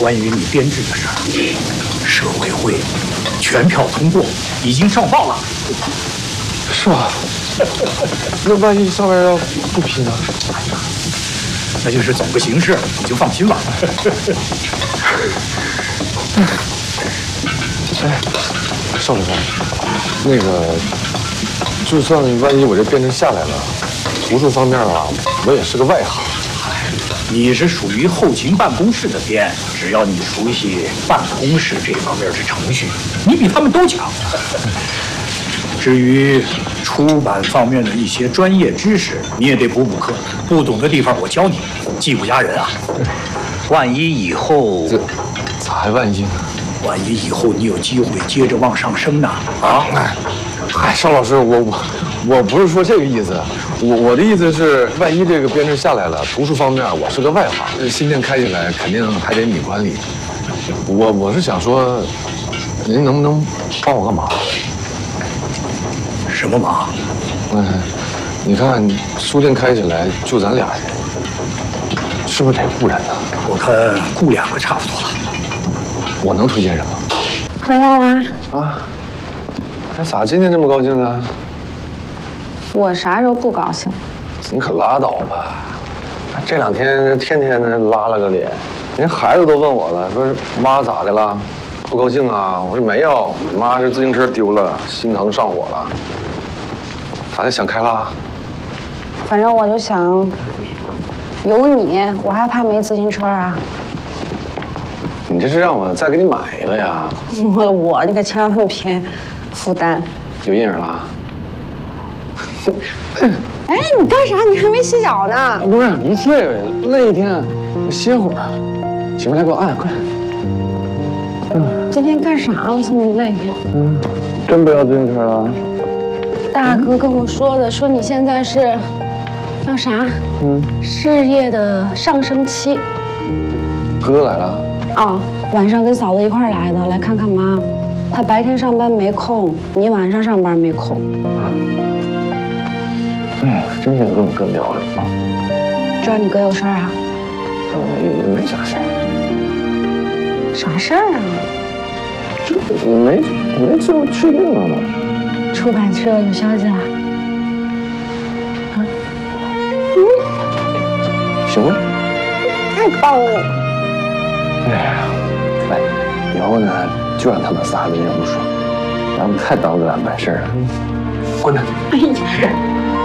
关于你编制的事儿，社委会全票通过，已经上报了。 是吧？那万一上面要不批呢？ 那就是走个形式，你就放心吧。 哎，邵老师，那个，就算万一我这编制下来了，图书方面啊，我也是个外行。 你是属于后勤办公室的编，只要你熟悉办公室这方面的程序，你比他们都强。至于出版方面的一些专业知识，你也得补课，不懂的地方我教你，技不压人啊。万一以后， 这咋还万一呢？ 万一以后你有机会接着往上升呢？啊？ 哎，邵老师，我不是说这个意思，我的意思是，万一这个编制下来了，图书方面我是个外行，新店开起来肯定还得你管理。我是想说，您能不能帮我个忙？ 什么忙？ 你看书店开起来就咱俩人，是不是得雇人呢？ 我看雇2个差不多了。 我能推荐人吗？ 回来啦！ 啊，这咋今天这么高兴呢？ 我啥时候不高兴？ 你可拉倒吧！这2天天天的拉了个脸，连孩子都问我了，说妈咋的了？不高兴啊？我说没有，妈是自行车丢了，心疼上火了。咋的？想开了？ 反正我就想，有你，我还怕没自行车啊？ 你这是让我再给你买一个呀？ 我你可千万别负担。 有阴影了？ 哎，你干啥？你还没洗脚呢？ 不是，不睡，累一天，歇会儿。媳妇来给我按，快。 今天干啥了？这么累？ 真不要自行车了？ 大哥跟我说的，说你现在是叫啥？事业的上升期。 哥来了？ 啊，晚上跟嫂子一块儿来的，来看看妈。他白天上班没空，你晚上上班没空。 哎，真想跟我哥聊聊。 知道你哥有事儿啊？ 没啥事儿。 啥事儿啊？ 这没就确定了吗？ 出版社有消息了？啊？ 行啊。 太棒了！ 哎呀，哎，以后呢，就让他们仨为人不爽，咱们太耽误咱办事了。滚蛋！ 哎呀。